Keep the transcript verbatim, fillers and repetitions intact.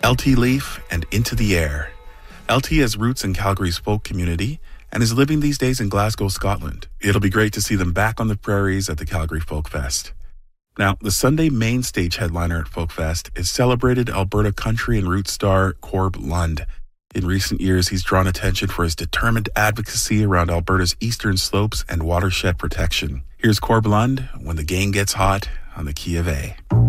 L T Leaf and Into the Air. L T has roots in Calgary's folk community and is living these days in Glasgow, Scotland. It'll be great to see them back on the prairies at the Calgary Folk Fest. Now, the Sunday main stage headliner at Folk Fest is celebrated Alberta country and roots star Corb Lund. In recent years, he's drawn attention for his determined advocacy around Alberta's eastern slopes and watershed protection. Here's Corb Lund, When the Game Gets Hot, on the Key of A.